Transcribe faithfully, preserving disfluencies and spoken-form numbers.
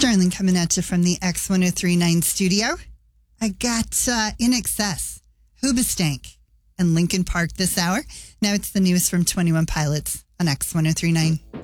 Sterling coming at you from the X ten thirty-nine studio. I got uh, In Excess, Hoobastank, and Linkin Park this hour. Now it's the news from twenty-one Pilots on X ten thirty-nine.